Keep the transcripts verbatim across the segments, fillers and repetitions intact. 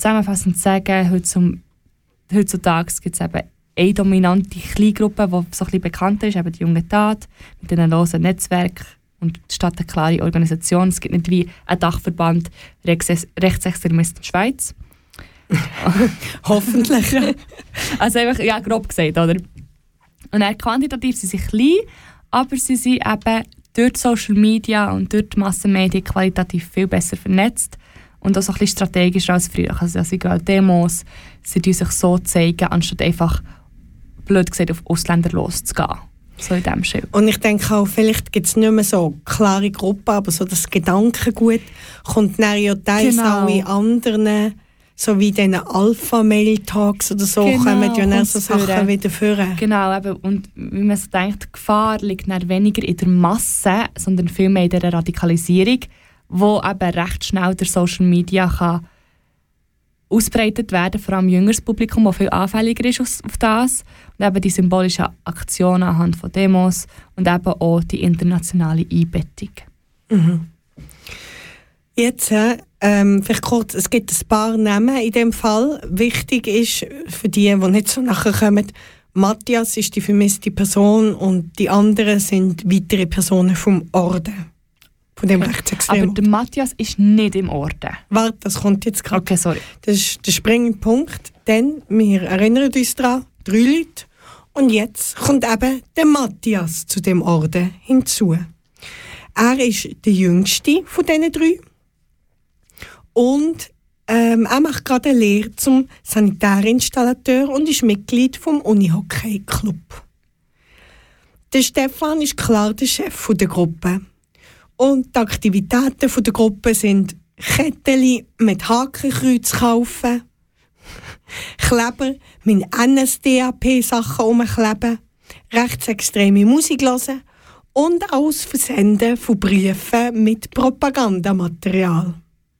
zusammenfassend sagen, heutzutage gibt es eben eine dominante Kleingruppe, die so ein bisschen bekannter ist, eben die junge Tat, mit einem losen Netzwerk und statt eine klare Organisation. Es gibt nicht wie ein Dachverband Rechts- Rechtsextremisten Schweiz. Hoffentlich. Also einfach, ja, grob gesagt, oder? Und dann quantitativ sind sie klein, aber sie sind eben durch die Social Media und durch die Massenmedien qualitativ viel besser vernetzt und auch so ein bisschen strategischer als früher. Also sie gehen an Demos, sie zeigen sich so zeigen, anstatt einfach, blöd gesagt, auf Ausländer loszugehen. So in diesem Schild. Und ich denke auch, vielleicht gibt es nicht mehr so klare Gruppen, aber so das Gedankengut kommt dann ja teils Genau. auch in anderen, so wie diesen Alpha-Mail-Talks oder so, Genau, kommen ja dann so kommt's Sachen führen. wieder führen. Genau, eben. Und wie man so denkt, die Gefahr liegt dann weniger in der Masse, sondern vielmehr in der Radikalisierung, wo eben recht schnell durch Social Media kann ausbreitet werden, vor allem jüngeres Publikum, das viel anfälliger ist auf das. Und eben die symbolischen Aktionen anhand von Demos und eben auch die internationale Einbettung. Mhm. Jetzt, ähm, vielleicht kurz, es gibt ein paar Namen in dem Fall. Wichtig ist für die, die nicht so nachher kommen, Matthias ist die vermisste Person und die anderen sind weitere Personen vom Orden. Von dem Okay. Rechtsextremen. Aber der Matthias ist nicht im Orden. Warte, das kommt jetzt gerade. Okay, sorry. Das ist der springende Punkt, denn wir erinnern uns daran, drei Leute. Und jetzt kommt eben der Matthias zu dem Orden hinzu. Er ist der jüngste von diesen drei. Und ähm, er macht gerade eine Lehre zum Sanitärinstallateur und ist Mitglied vom Unihockey-Club. Der Stefan ist klar der Chef der Gruppe. Und die Aktivitäten der Gruppe sind Kettchen mit Hakenkreuz kaufen, Kleber mit N S D A P-Sachen umkleben, rechtsextreme Musik hören und auch das Versenden von Briefen mit Propagandamaterial.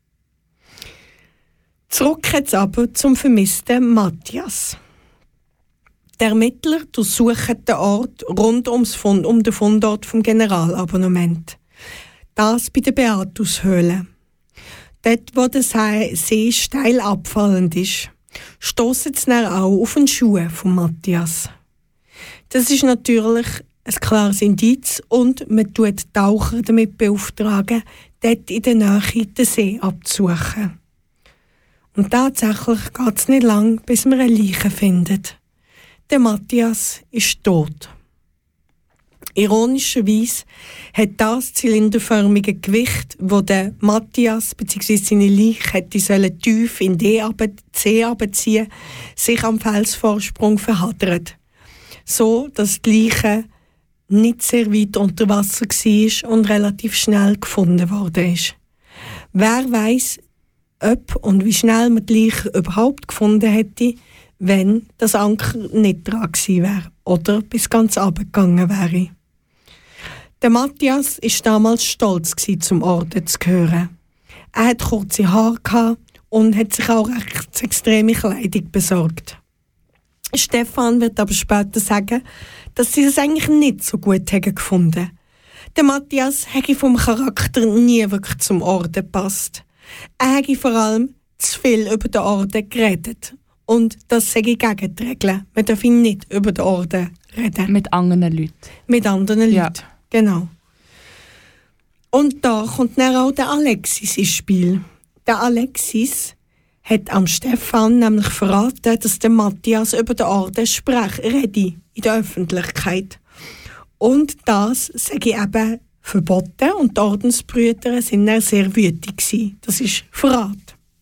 Zurück jetzt aber zum vermissten Matthias. Die Ermittler durchsuchen den Ort rund ums Fund, um den Fundort vom Generalabonnement. Das bei der Beatushöhle. Dort, wo der See steil abfallend ist, stossen sie dann auch auf den Schuh von Matthias. Das ist natürlich ein klares Indiz und man tut die Taucher damit beauftragen, dort in der Nähe den See abzusuchen. Und tatsächlich geht es nicht lang, bis man eine Leiche findet. Der Matthias ist tot. Ironischerweise hat das zylinderförmige Gewicht, das der Matthias bzw. seine Leiche hätte sollen tief in den See abziehen, sich am Felsvorsprung verhadert. So, dass die Leiche nicht sehr weit unter Wasser war und relativ schnell gefunden worden ist. Wer weiss, ob und wie schnell man die Leiche überhaupt gefunden hätte, wenn das Anker nicht dran gewesen wäre oder bis ganz runtergegangen wäre. Der Matthias war damals stolz, zum Orden zu gehören. Er hatte kurze Haare und hat sich auch rechtsextreme Kleidung besorgt. Stefan wird aber später sagen, dass sie es eigentlich nicht so gut haben gefunden. Der Matthias hätte vom Charakter nie wirklich zum Orden gepasst. Er hätte vor allem zu viel über den Orden geredet. Und das sage ich gegen die Regeln. Man darf nicht über den Orden reden. Mit anderen Leuten. Mit anderen Ja. Leuten, genau. Und da kommt dann auch der Alexis ins Spiel. Der Alexis hat am Stefan nämlich verraten, dass der Matthias über den Orden spricht, rede in der Öffentlichkeit. Und das sage ich eben verboten und die Ordensbrüder sind dann sehr wütig gewesen. Das ist Verrat.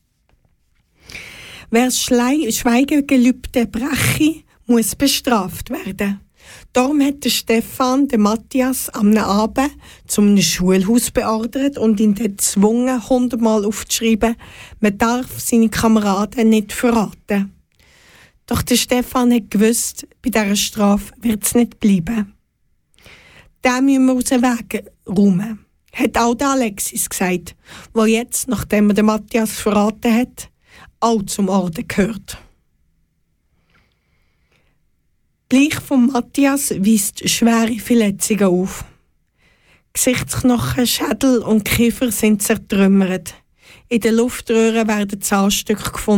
Wer das Schweigegelübde breche, muss bestraft werden. Darum hat der Stefan den Matthias am Abend zu einem Schulhaus beordert und ihn dort gezwungen, hundertmal aufzuschreiben, man darf seine Kameraden nicht verraten. Doch der Stefan hat gewusst, bei dieser Strafe wird es nicht bleiben. Den müssen wir aus dem Weg räumen, hat auch der Alexis gesagt, der jetzt, nachdem er den Matthias verraten hat, auch zum Orden gehört. Die Leiche von Matthias weist schwere Verletzungen auf. Gesichtsknochen, Schädel und Kiefer sind zertrümmert. In den Luftröhren werden Zahnstücke gefunden.